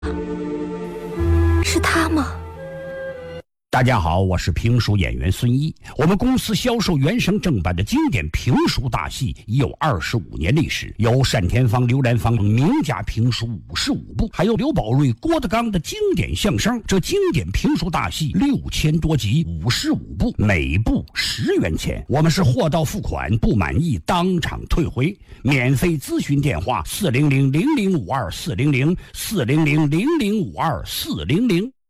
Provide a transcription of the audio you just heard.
是他吗？ 大家好，我是评书演员孙一。我们公司销售原声正版的经典评书大戏已有25年历史，有单田芳、刘兰芳名家评书55部，还有刘宝瑞、郭德纲的经典相声。这经典评书大戏6000多集，55部，每部10元钱。我们是货到付款，不满意当场退回。免费咨询电话：400-0052-400，400-0052-400。